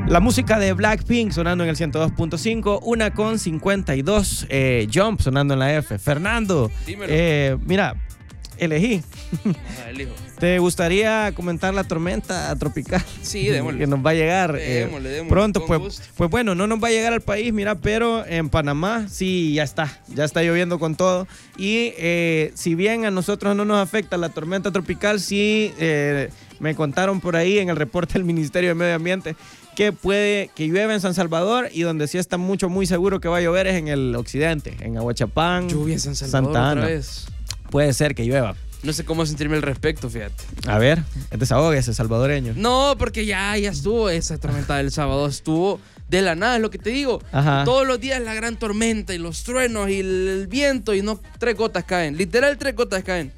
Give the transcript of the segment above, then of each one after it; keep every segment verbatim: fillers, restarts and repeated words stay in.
La música de Blackpink sonando en el ciento dos punto cinco, una con cincuenta y dos, eh, Jump sonando en la F. Fernando, eh, mira, elegí. Ajá, elijo. ¿Te gustaría comentar la tormenta tropical? Sí, démosle. Que nos va a llegar démosle, eh, démosle, pronto. Pues, gusto. pues bueno, no nos va a llegar al país, mira, pero en Panamá sí, ya está. Ya está lloviendo con todo. Y eh, si bien a nosotros no nos afecta la tormenta tropical, sí eh, me contaron por ahí en el reporte del Ministerio de Medio Ambiente que puede que llueva en San Salvador, y donde sí está mucho, muy seguro que va a llover es en el occidente, en Aguachapán, Lluvia en San Salvador Santa Ana. otra vez. Puede ser que llueva. No sé cómo sentirme al respecto, fíjate. A ver, desahogue ese salvadoreño. No, porque ya, ya estuvo esa tormenta del sábado. Estuvo de la nada, es lo que te digo. Ajá. Todos los días la gran tormenta y los truenos y el, el viento, y no, tres gotas caen. Literal, tres gotas caen.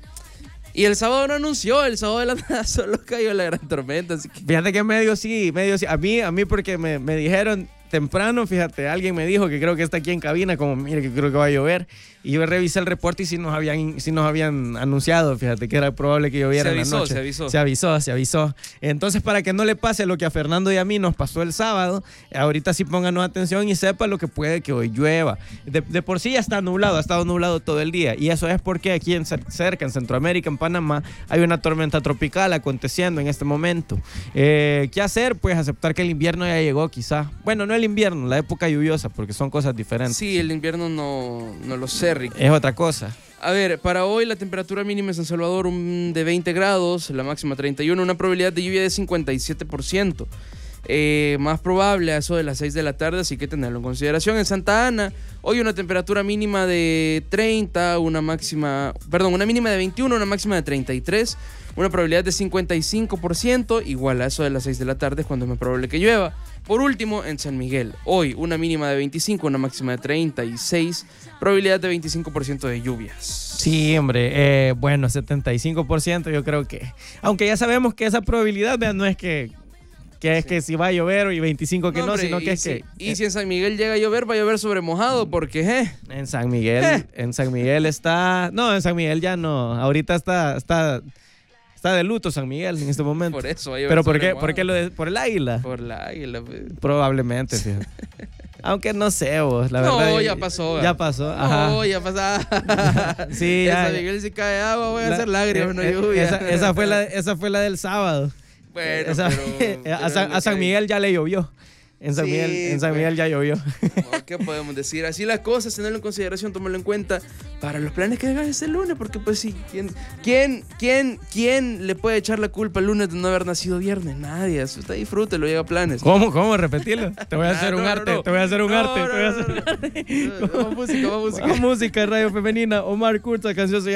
Y el sábado no anunció, el sábado de la nada solo cayó la gran tormenta. Así que... Fíjate que medio sí, medio sí. A mí, a mí porque me, me dijeron temprano, fíjate, alguien me dijo que creo que está aquí en cabina, como mire que creo que va a llover. Y yo revisé el reporte y sí nos habían, sí nos habían anunciado, fíjate, que era probable que lloviera Se en avisó, la noche. se avisó. Se avisó, se avisó. Entonces, para que no le pase lo que a Fernando y a mí nos pasó el sábado, ahorita sí pónganos atención y sepa lo que puede que hoy llueva. De, de por sí ya está nublado, ha estado nublado todo el día. Y eso es porque aquí en, cerca, en Centroamérica, en Panamá, hay una tormenta tropical aconteciendo en este momento. Eh, ¿Qué hacer? Pues aceptar que el invierno ya llegó, quizá. Bueno, no el invierno, la época lluviosa, porque son cosas diferentes. Sí, el invierno no, no lo sé, Rick. Es otra cosa. A ver, para hoy la temperatura mínima en San Salvador un, de veinte grados, la máxima treinta y uno, una probabilidad de lluvia de cincuenta y siete por ciento. Eh, más probable a eso de las seis de la tarde, así que tenerlo en consideración. En Santa Ana, hoy una temperatura mínima de treinta, una máxima, perdón, una mínima de veintiuno, una máxima de treinta y tres, una probabilidad de cincuenta y cinco por ciento, igual a eso de las seis de la tarde, cuando es más probable que llueva. Por último, en San Miguel, hoy una mínima de veinticinco, una máxima de treinta y seis, probabilidad de veinticinco por ciento de lluvias. Sí, hombre, eh, bueno, setenta y cinco por ciento yo creo que, aunque ya sabemos que esa probabilidad, vean, no es que, que es sí. que si va a llover y veinticinco que no, no hombre, sino que es si, que... Y eh, si en San Miguel llega a llover, va a llover sobre mojado, porque... Eh, en San Miguel, eh. en San Miguel está... No, en San Miguel ya no, ahorita está... está Está de luto San Miguel en este momento. Por eso. Va a ¿Pero por qué? ¿Por qué lo de, por el águila? Por la águila. Pues. Probablemente, sí. Aunque no sé, vos, la no, verdad. No, ya pasó. Ya pasó, ajá. No, ya pasó. Sí, ya. San Miguel si cae agua, voy a la, hacer lágrimas, eh, no lluvia. Esa, esa, fue la, esa fue la del sábado. Bueno, esa, pero, pero a, San, a San Miguel ya le llovió. En San, sí, Miguel, en San Miguel ya llovió. ¿Qué podemos decir? Así las cosas, tenerlo en consideración, tomarlo en cuenta para los planes que hagan este lunes, porque pues sí, ¿quién, quién, quién, quién le puede echar la culpa el lunes de no haber nacido viernes? Nadie, usted disfrute, llega a planes. ¿Cómo? ¿Cómo? Repetirlo. Te voy a hacer ah, un no, arte, no, no. te voy a hacer un no, arte, no, te voy a no, hacer no, un arte. no, no. Vamos música, vamos música. Vamos música, Radio Femenina, Omar Kurz, la canción se llama